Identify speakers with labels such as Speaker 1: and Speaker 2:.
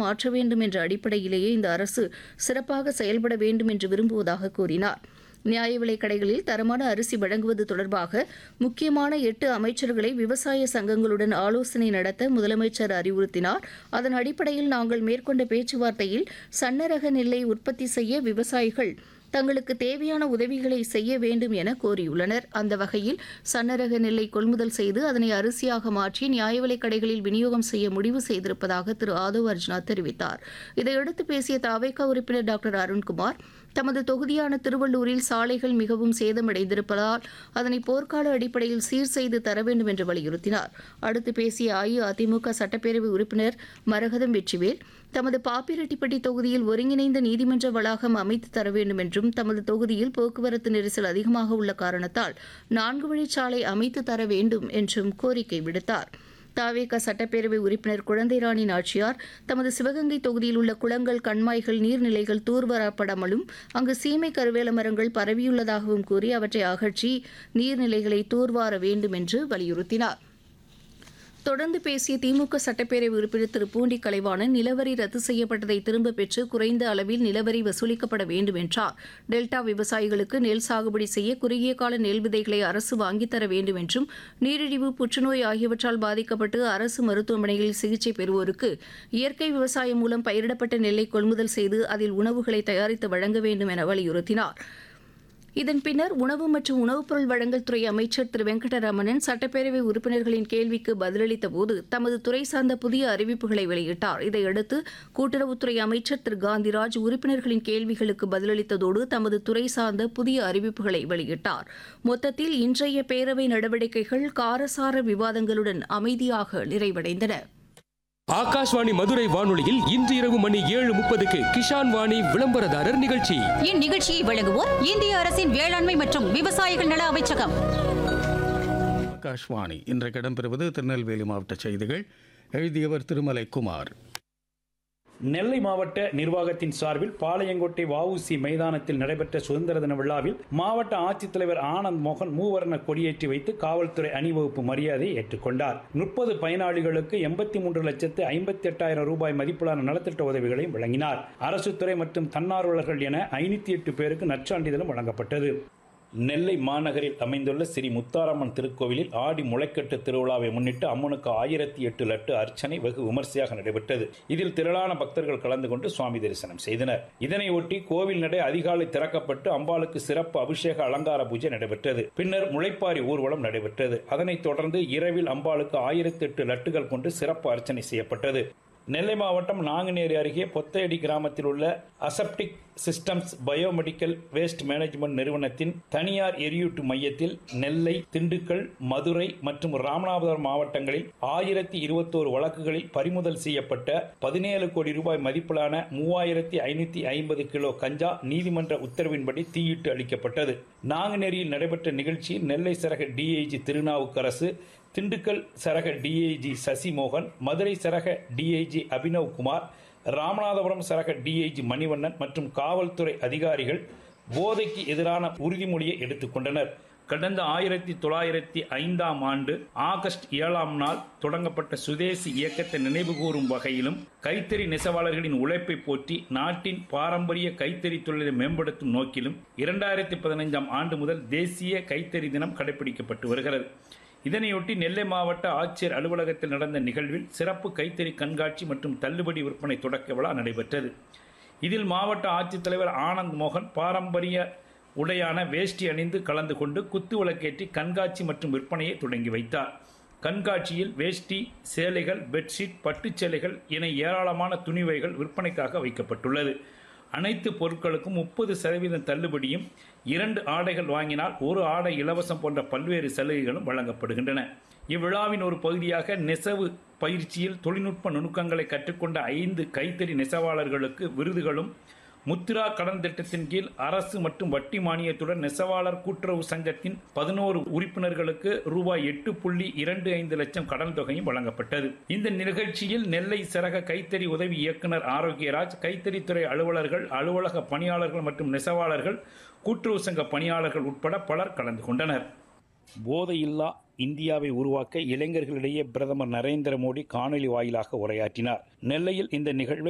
Speaker 1: மாற்ற வேண்டும் என்ற அடிப்படையிலேயே இந்த அரசு சிறப்பாக செயல்பட வேண்டும் என்று விரும்புவதாக கூறினார். நியாய விலைக் கடைகளில் தரமான அரிசி வழங்குவது தொடர்பாக முக்கியமான 8 அமைச்சர்களை விவசாய சங்கங்களுடன் ஆலோசனை நடத்த முதலமைச்சர் அறிவுறுத்தினார். அதன் அடிப்படையில் நாங்கள் மேற்கொண்ட பேச்சுவார்த்தையில் சன்னரக நெல்லை உற்பத்தி செய்ய விவசாயிகள் தங்களுக்கு தேவையான உதவிகளை செய்ய வேண்டும் என கோரியுள்ளனர். அந்த வகையில் சன்னரக நெல்லை கொள்முதல் செய்து அதனை அரிசியாக மாற்றி நியாய விலைக் கடைகளில் விநியோகம் செய்ய முடிவு செய்திருப்பதாக திரு ஆதவ் அர்ஜுனா தெரிவித்தார். இதையடுத்து பேசிய தவேகா உறுப்பினர் டாக்டர் அருண்குமார், தமது தொகுதியான திருவள்ளூரில் சாலைகள் மிகவும் சேதமடைந்திருப்பதால் அதனை போர்க்கால அடிப்படையில் சீர் செய்து தர வேண்டும் என்று வலியுறுத்தினார். அடுத்து பேசிய அஇஅதிமுக சட்டப்பேரவை உறுப்பினர் மரகதம் வெற்றிவேல், தமது பாப்பிரெட்டிப்பட்டி தொகுதியில் ஒருங்கிணைந்த நீதிமன்ற வளாகம் அமைத்து தர வேண்டும் என்றும், தமது தொகுதியில் போக்குவரத்து நெரிசல் அதிகமாக உள்ள காரணத்தால் 4 வழிச்சாலை அமைத்து தர வேண்டும் என்றும் கோரிக்கை விடுத்தார். தவேகா சட்டப்பேரவை உறுப்பினர் குழந்தைராணி நாச்சியார், தமது சிவகங்கை தொகுதியில் உள்ள குளங்கள், கண்மாய்கள், நீர்நிலைகள் தூர்வாரப்படாமலும் அங்கு சீமை கருவேல மரங்கள் பரவியுள்ளதாகவும் கூறி அவற்றை அகற்றி நீர்நிலைகளை தூர்வார வேண்டும் என்று வலியுறுத்தினார். தொடர்ந்து பேசிய திமுக சட்டப்பேரவை உறுப்பினர் திரு பூண்டி கலைவாணன், நிலவரி ரத்து செய்யப்பட்டதை திரும்பப் பெற்று குறைந்த அளவில் நிலவரி வசூலிக்கப்பட வேண்டும் என்றார். டெல்டா விவசாயிகளுக்கு நெல் சாகுபடி செய்ய குறுகிய கால நெல் விதைகளை அரசு வாங்கித் தர வேண்டும் என்றும், நீரிழிவு, புற்றுநோய் ஆகியவற்றால் பாதிக்கப்பட்டு அரசு மருத்துவமனைகளில் சிகிச்சை பெறுவோருக்கு இயற்கை விவசாயம் மூலம் பயிரிடப்பட்ட நெல்லை கொள்முதல் செய்து அதில் உணவுகளை தயாரித்து வழங்க வேண்டும் என வலியுறுத்தினார். இதன் பின்னர் உணவு மற்றும் உணவுப் பொருள் வழங்கல் துறை அமைச்சர் திரு வெங்கடரமணன் சட்டப்பேரவை உறுப்பினர்களின் கேள்விக்கு பதிலளித்த போது தமது துறை சார்ந்த புதிய அறிவிப்புகளை வெளியிட்டார். இதையடுத்து கூட்டுறவுத்துறை அமைச்சர் திரு காந்திராஜ் உறுப்பினர்களின் கேள்விகளுக்கு பதிலளித்ததோடு தமது துறை சார்ந்த புதிய அறிவிப்புகளை வெளியிட்டார். மொத்தத்தில் இன்றைய பேரவை நடவடிக்கைகள் காரசார விவாதங்களுடன் அமைதியாக நிறைவடைந்தன.
Speaker 2: ஆகாஷ்வாணி மதுரை வானொலியில் இன்று இரவு மணி 7:30க்கு கிஷான் வாணி விளம்பரதாரர் நிகழ்ச்சி.
Speaker 3: இந்நிகழ்ச்சியை வழங்குவோர் இந்திய அரசின் வேளாண்மை மற்றும் விவசாயிகள் நல அமைச்சகம்.
Speaker 4: ஆகாஷ்வாணி இன்றைக்கு இடம்பெறுவது திருநெல்வேலி மாவட்ட செய்திகள். எழுதியவர் திருமலை குமார்.
Speaker 5: நெல்லை மாவட்ட நிர்வாகத்தின் சார்பில் பாளையங்கோட்டை வஉசி மைதானத்தில் நடைபெற்ற சுதந்திர தின விழாவில் மாவட்ட ஆட்சித்தலைவர் ஆனந்த் மோகன் மூவர்ண கொடியேற்றி வைத்து காவல்துறை அணிவகுப்பு மரியாதையை ஏற்றுக்கொண்டார். 30 பயனாளிகளுக்கு 83,58,000 ரூபாய் மதிப்பிலான நலத்திட்ட உதவிகளையும் வழங்கினார். அரசு துறை மற்றும் தன்னார்வலர்கள் என 508 பேருக்கு நற்சான்றிதழும் வழங்கப்பட்டது. நெல்லை மாநகரில் அமைந்துள்ள ஸ்ரீ முத்தாரம்மன் திருக்கோவிலில் ஆடி முளைக்கட்டு திருவிழாவை முன்னிட்டு அம்மனுக்கு 1008 லட்டு அர்ச்சனை வெகு விமர்சையாக நடைபெற்றது. இதில் திரளான பக்தர்கள் கலந்து கொண்டு சுவாமி தரிசனம் செய்தனர். இதனையொட்டி கோவில் நடை அதிகாலை திறக்கப்பட்டு அம்பாளுக்கு சிறப்பு அபிஷேக அலங்கார பூஜை நடைபெற்றது. பின்னர் முளைப்பாரி ஊர்வலம் நடைபெற்றது. அதனைத் தொடர்ந்து இரவில் அம்பாளுக்கு 1008 லட்டுகள் கொண்டு சிறப்பு அர்ச்சனை செய்யப்பட்டது. நெல்லை மாவட்டம் நாங்குநேரி அருகே பொத்தையடி கிராமத்தில் உள்ள aseptic systems biomedical waste management நிறுவனத்தின் தனியார் எரியூட்டு மையத்தில் நெல்லை, திண்டுக்கல், மதுரை மற்றும் ராமநாதபுரம் மாவட்டங்களில் 1021 வழக்குகளில் பறிமுதல் செய்யப்பட்ட 17 கோடி ரூபாய் மதிப்பிலான 3550 கிலோ கஞ்சா நீதிமன்ற உத்தரவின்படி தீயிட்டு அளிக்கப்பட்டது. நாங்குநேரியில் நடைபெற்ற நிகழ்ச்சியில் நெல்லை சரக டிஐஜி திருநாவுக்கரசு, திண்டுக்கல் சரக டிஐஜி சசிமோகன், மதுரை சரக டிஐஜி அபினவ் குமார், ராமநாதபுரம் சரக டிஐஜி மணிவண்ணன் மற்றும் காவல்துறை அதிகாரிகள் போதைக்கு எதிரான உறுதிமொழியை எடுத்துக்கொண்டனர். கடந்த 1905ஆம் ஆண்டு ஆகஸ்ட் 7ஆம் நாள் தொடங்கப்பட்ட சுதேசி இயக்கத்தை நினைவுகூரும் வகையிலும் கைத்தறி நெசவாளர்களின் உழைப்பை போற்றி நாட்டின் பாரம்பரிய கைத்தறி தொழிலை மேம்படுத்தும் நோக்கிலும் 2015ஆம் ஆண்டு முதல் தேசிய கைத்தறி தினம் கடைபிடிக்கப்பட்டு வருகிறது. இதனையொட்டி நெல்லை மாவட்ட ஆட்சியர் அலுவலகத்தில் நடந்த நிகழ்வில் சிறப்பு கைத்தறி கண்காட்சி மற்றும் தள்ளுபடி விற்பனை தொடக்க விழா நடைபெற்றது. இதில் மாவட்ட ஆட்சித்தலைவர் ஆனந்த் மோகன் பாரம்பரிய உடையான வேஷ்டி அணிந்து கலந்து கொண்டு குத்து விளக்கேற்றி கண்காட்சி மற்றும் விற்பனையை தொடங்கி வைத்தார். கண்காட்சியில் வேஷ்டி, சேலைகள், பெட்ஷீட், பட்டுச்சேலைகள் என ஏராளமான துணிவைகள் விற்பனைக்காக வைக்கப்பட்டுள்ளது. அனைத்து பொருட்களுக்கும் 30% தள்ளுபடியும், 2 ஆடைகள் வாங்கினால் 1 ஆடை இலவசம் போன்ற பல்வேறு சலுகைகளும் வழங்கப்படுகின்றன. இவ்விழாவின் ஒரு பகுதியாக நெசவு பயிற்சியில் தொழில்நுட்ப நுணுக்கங்களை கற்றுக்கொண்ட 5 கைத்தறி நெசவாளர்களுக்கு விருதுகளும், முத்ரா கடன் திட்டத்தின் கீழ் அரசு மற்றும் வட்டி மானியத்துடன் நெசவாளர் கூட்டுறவு சங்கத்தின் 11 உறுப்பினர்களுக்கு ரூபாய் 8.25 லட்சம் கடன் தொகையும் வழங்கப்பட்டது. இந்த நிகழ்ச்சியில் நெல்லை சரக கைத்தறி உதவி இயக்குனர் ஆரோக்கியராஜ், கைத்தறித்துறை அலுவலர்கள், அலுவலக பணியாளர்கள் மற்றும் நெசவாளர்கள், கூட்டுறவு சங்க பணியாளர்கள் உட்பட பலர் கலந்து கொண்டனர். போதையில்லா இந்தியாவை உருவாக்க இளைஞர்களிடையே பிரதமர் நரேந்திர மோடி காணொலி வாயிலாக உரையாற்றினார். நெல்லையில் இந்த நிகழ்வை